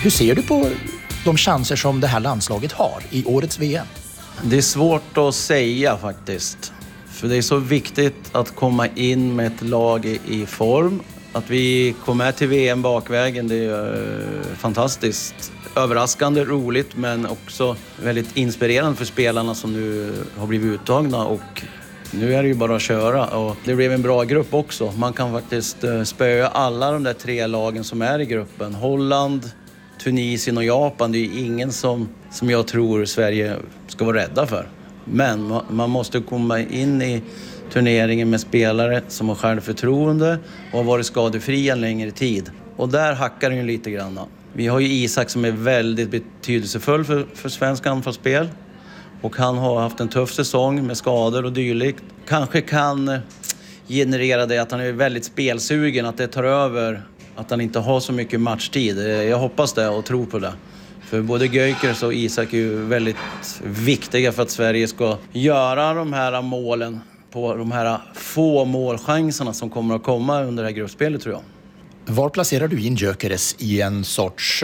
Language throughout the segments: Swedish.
Hur ser du på de chanser som det här landslaget har i årets VM? Det är svårt att säga faktiskt. För det är så viktigt att komma in med ett lag i form. Att vi kommer med till VM bakvägen, det är fantastiskt. Överraskande, roligt men också väldigt inspirerande för spelarna som nu har blivit uttagna. Och nu är det ju bara att köra. Och det blev en bra grupp också. Man kan faktiskt spöa alla de där 3 lagen som är i gruppen. Holland, Tunisien och Japan. Det är ju ingen som jag tror Sverige ska vara rädda för. Men man måste komma in i turneringen med spelare som har självförtroende och har varit skadefria en längre tid. Och där hackar det ju lite grann. Vi har ju Isak som är väldigt betydelsefull för svensk anfallsspel. Och han har haft en tuff säsong med skador och dylikt. Kanske kan generera det att han är väldigt spelsugen, att det tar över, att han inte har så mycket matchtid. Jag hoppas det och tror på det. För både Gyökeres och Isak är ju väldigt viktiga för att Sverige ska göra de här målen på de här få målchanserna som kommer att komma under det här gruppspelet, tror jag. Var placerar du in Gyökeres i en sorts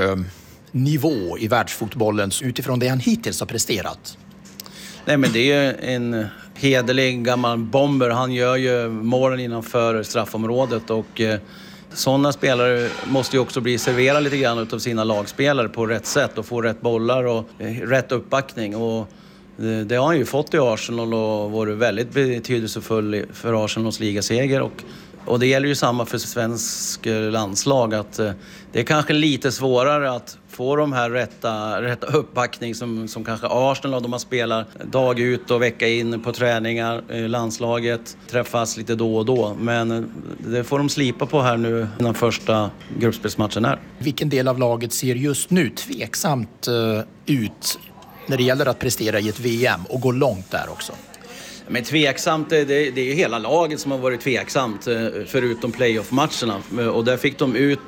nivå i världsfotbollen utifrån det han hittills har presterat? Nej, men det är ju en hederlig gammal bomber. Han gör ju målen innanför straffområdet och sådana spelare måste ju också bli serverade lite grann utav sina lagspelare på rätt sätt och få rätt bollar och rätt uppbackning. Och det har han ju fått i Arsenal och varit väldigt betydelsefull för Arsenals ligaseger. Och det gäller ju samma för svensk landslag, att det är kanske lite svårare att få de här rätta uppbackning som kanske Arsenal och de har spelat dag ut och vecka in på träningar. Landslaget träffas lite då och då, men det får de slipa på här nu innan första gruppspelsmatchen är. Vilken del av laget ser just nu tveksamt ut när det gäller att prestera i ett VM och gå långt där också? Men tveksamt, det är ju hela laget som har varit tveksamt förutom playoff-matcherna. Och där fick de ut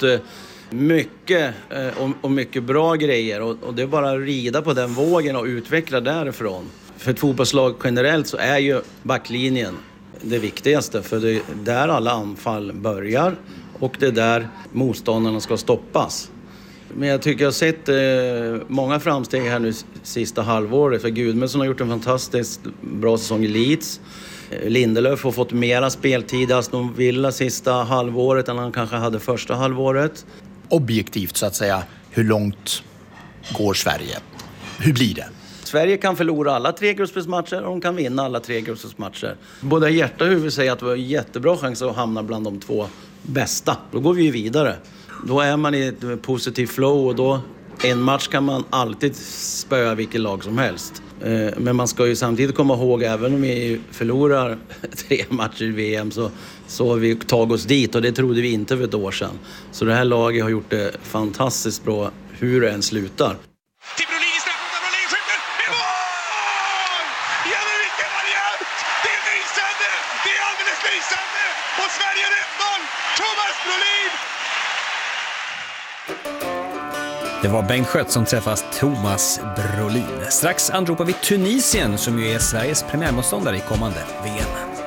mycket och mycket bra grejer. Och det är bara att rida på den vågen och utveckla därifrån. För ett fotbollslag generellt så är ju backlinjen det viktigaste. För det är där alla anfall börjar och det är där motståndarna ska stoppas. Men jag tycker jag har sett många framsteg här nu sista halvåret. För Gudmundsson har gjort en fantastiskt bra säsong i Leeds. Lindelöf har fått mera speltid i Aston Villa sista halvåret än han kanske hade första halvåret. Objektivt så att säga, hur långt går Sverige? Hur blir det? Sverige kan förlora alla 3 gruppspelsmatcher och de kan vinna alla 3 gruppspelsmatcher. Både hjärta och huvud säger att vi har en jättebra chans att hamna bland de 2 bästa. Då går vi ju vidare. Då är man i ett positivt flow och då en match kan man alltid spöa vilket lag som helst. Men man ska ju samtidigt komma ihåg, även om vi förlorar 3 matcher i VM så har vi tagit oss dit och det trodde vi inte för ett år sedan. Så det här laget har gjort det fantastiskt bra hur det än slutar. Det var Bengt Schött som träffas Thomas Brolin. Strax anropar vi Tunisien som ju är Sveriges premiärmotståndare i kommande VM.